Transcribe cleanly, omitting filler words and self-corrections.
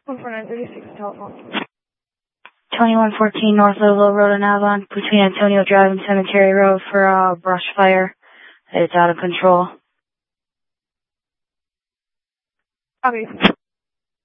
14936 telephone. 2114 North Louisville Road in Avalon, between Antonio Drive and Cemetery Road for a brush fire. It's out of control. Copy.